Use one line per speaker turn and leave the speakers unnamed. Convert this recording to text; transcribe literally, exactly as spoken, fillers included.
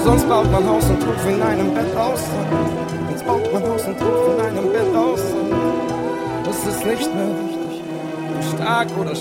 Sonst baut man Haus und Hof in einem Bett aus. Sonst baut man Haus und Hof in einem Bett aus. Das ist nicht mehr wichtig, stark oder